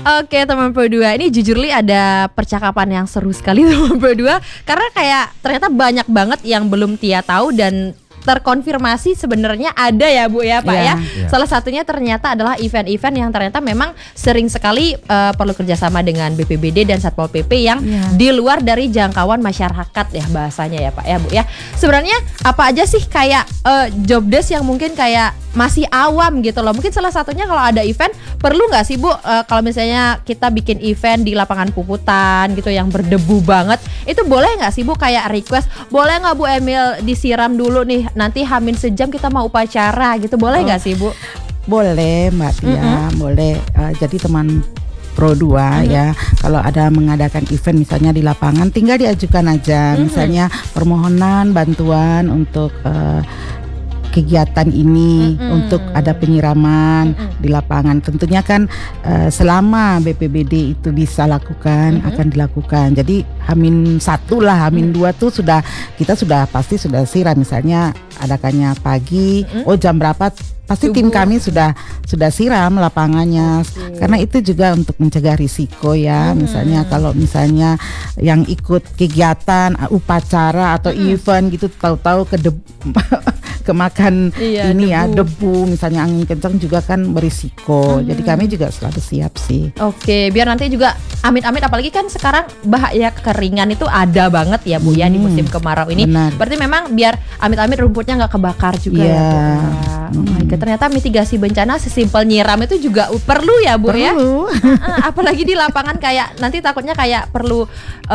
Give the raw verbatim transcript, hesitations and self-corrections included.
Oke teman Pro dua, ini jujur li ada percakapan yang seru sekali teman Pro dua. Karena kayak ternyata banyak banget yang belum Tia tahu dan terkonfirmasi sebenarnya ada ya Bu ya Pak yeah. ya. Yeah. Salah satunya ternyata adalah event-event yang ternyata memang sering sekali uh, perlu kerjasama dengan B P B D dan Satpol P P yang yeah. di luar dari jangkauan masyarakat ya bahasanya ya Pak ya Bu ya. Sebenarnya apa aja sih kayak uh, job desk yang mungkin kayak masih awam gitu loh. Mungkin salah satunya kalau ada event perlu nggak sih Bu uh, kalau misalnya kita bikin event di lapangan Puputan gitu yang berdebu banget, itu boleh nggak sih Bu kayak request, boleh nggak Bu Emil disiram dulu nih nanti hamin sejam kita mau upacara gitu, boleh nggak oh. sih Bu? Boleh Mbak Tia, mm-hmm. boleh. Uh, jadi teman Pro dua mm-hmm. ya, kalau ada mengadakan event misalnya di lapangan tinggal diajukan aja, mm-hmm. misalnya permohonan bantuan untuk uh, kegiatan ini mm-hmm. untuk ada penyiraman mm-hmm. di lapangan. Tentunya kan uh, selama B P B D itu bisa lakukan mm-hmm. akan dilakukan. Jadi hamin satu lah, hamin mm-hmm. dua tuh sudah kita sudah pasti sudah siram. Misalnya adakannya pagi, mm-hmm. oh jam berapa pasti Tubuh. tim kami sudah sudah siram lapangannya. Okay. Karena itu juga untuk mencegah risiko ya. Hmm. Misalnya kalau misalnya yang ikut kegiatan upacara atau hmm. event gitu tahu-tahu ke debu, kemakan iya, ini debu. ya debu, misalnya angin kencang juga kan berisiko. Hmm. Jadi kami juga selalu siap sih. Oke, biar nanti juga amit-amit, apalagi kan sekarang bahaya kekeringan itu ada banget ya Bu hmm. ya di musim kemarau ini. Benar. Berarti memang biar amit-amit rumputnya nggak kebakar juga yeah. ya Bu. Oh my God. Ternyata mitigasi bencana sesimpel nyiram itu juga perlu ya Bu perlu. ya. Apalagi di lapangan kayak nanti takutnya kayak perlu